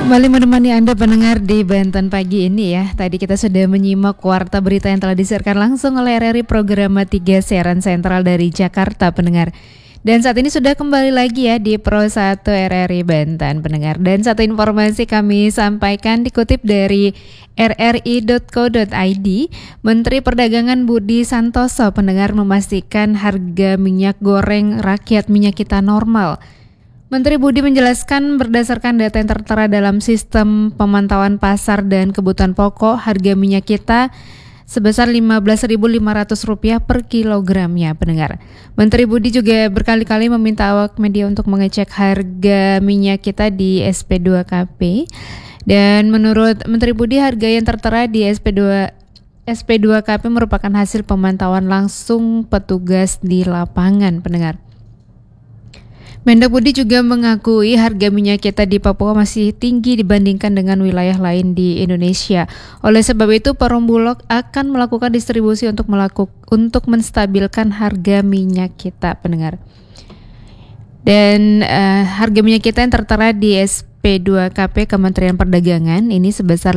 Kembali menemani Anda pendengar di Banten pagi ini ya. Tadi kita sudah menyimak warta berita yang telah disiarkan langsung oleh RRI Programa 3 Siaran Sentral dari Jakarta pendengar. Dan saat ini sudah kembali lagi ya di Pro 1 RRI Banten pendengar. Dan satu informasi kami sampaikan dikutip dari rri.co.id, Menteri Perdagangan Budi Santoso pendengar memastikan harga minyak goreng rakyat minyak kita normal. Menteri Budi menjelaskan berdasarkan data yang tertera dalam sistem pemantauan pasar dan kebutuhan pokok, harga minyak kita sebesar Rp15.500 per kilogramnya pendengar. Menteri Budi juga berkali-kali meminta awak media untuk mengecek harga minyak kita di SP2KP. Dan menurut Menteri Budi, harga yang tertera di SP2KP merupakan hasil pemantauan langsung petugas di lapangan pendengar. Mendak Budi juga mengakui harga minyak kita di Papua masih tinggi dibandingkan dengan wilayah lain di Indonesia. Oleh sebab itu, Perum Bulog akan melakukan distribusi untuk menstabilkan harga minyak kita, pendengar. Dan harga minyak kita yang tertera di SP2KP Kementerian Perdagangan ini sebesar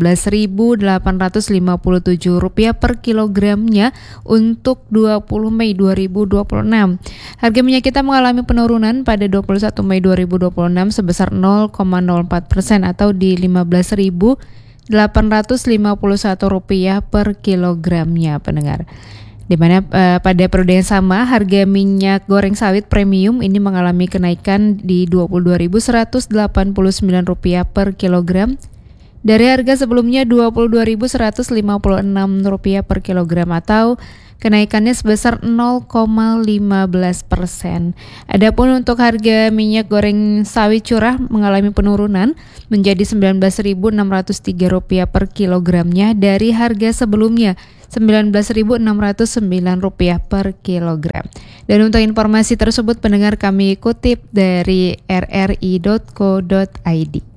Rp15.857 per kilogramnya untuk 20 Mei 2026. Harga minyak kita mengalami penurunan pada 21 Mei 2026 sebesar 0,04% atau di Rp15.851 per kilogramnya pendengar. Di mana pada periode yang sama harga minyak goreng sawit premium ini mengalami kenaikan di Rp22.189 per kilogram dari harga sebelumnya Rp22.156 per kilogram atau kenaikannya sebesar 0,15%. Adapun untuk harga minyak goreng sawit curah mengalami penurunan menjadi Rp19.603 per kilogramnya dari harga sebelumnya Rp19.609 per kilogram. Dan untuk informasi tersebut pendengar kami kutip dari rri.co.id.